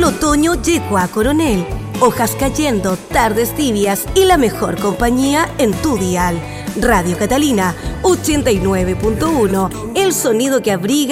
El otoño llegó a Coronel. Hojas cayendo, tardes tibias y la mejor compañía en tu dial. Radio Catalina 89.1, el sonido que abriga